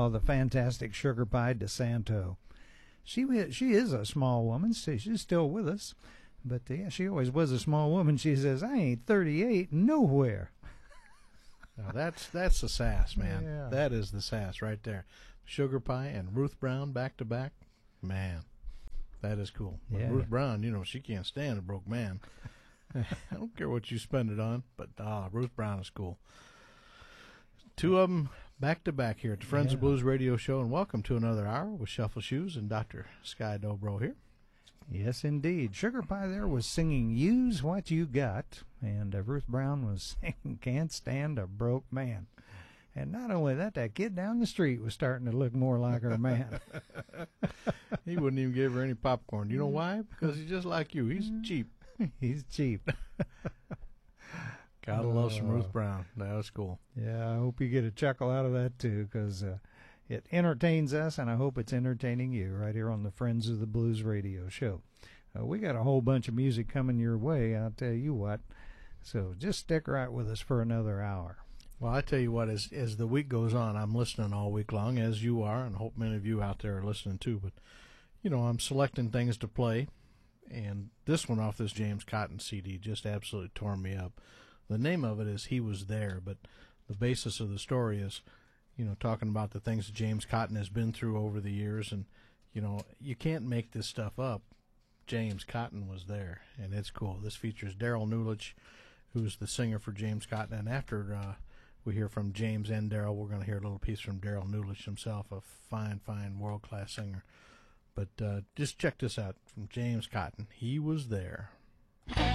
saw the fantastic Sugar Pie DeSanto. She is a small woman. She's still with us. But, yeah, she always was a small woman. She says, I ain't 38 nowhere. Now that's the sass, man. Yeah. That is the sass right there. Sugar Pie and Ruth Brown back to back. Man, that is cool. But Yeah. Ruth Brown, she can't stand a broke man. I don't care what you spend it on, but Ruth Brown is cool. Two of them back to back here at the Friends of Blues radio show, and welcome to another hour with Shuffle Shoes and Dr. Sky Dobro here. Yes, indeed. Sugar Pie there was singing Use What You Got, and Ruth Brown was singing Can't Stand a Broke Man. And not only that kid down the street was starting to look more like her man. He wouldn't even give her any popcorn. You know why? Because he's just like you. He's cheap. He's cheap. Gotta love some Ruth Brown. That was cool. Yeah, I hope you get a chuckle out of that, too, because it entertains us, and I hope it's entertaining you right here on the Friends of the Blues radio show. We got a whole bunch of music coming your way, I'll tell you what. So just stick right with us for another hour. Well, I tell you what, as the week goes on, I'm listening all week long, as you are, and I hope many of you out there are listening too. But, I'm selecting things to play, and this one off this James Cotton CD just absolutely tore me up. The name of it is He Was There, but the basis of the story is, talking about the things that James Cotton has been through over the years, and, you can't make this stuff up. James Cotton was there, and it's cool. This features Daryl Newlich, who's the singer for James Cotton, and after we hear from James and Daryl, we're going to hear a little piece from Daryl Newlich himself, a fine, fine world-class singer. But just check this out from James Cotton. He Was There.